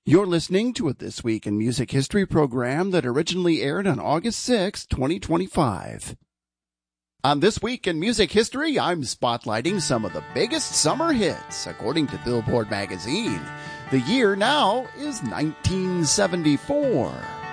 You're listening to a This Week in Music History program that originally aired on August 6, 2025. On This Week in Music History, I'm spotlighting some of the biggest summer hits, according to Billboard magazine. The year now is 1974.